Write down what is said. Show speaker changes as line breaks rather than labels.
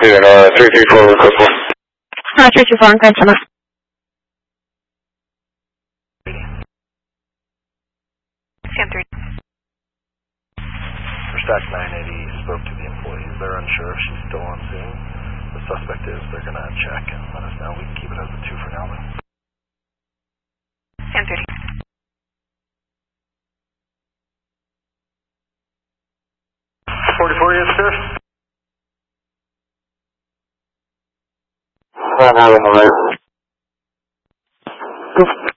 334 request 1.
324 on Grand Summer.
Sam 3.
For Stack 980, spoke to the employees. They're unsure if she's still on scene. The suspect is. They're going to check and let us know. We can keep it as a 2 for now, though.
Sam 30.
Yes, sir.
I'm out on the right.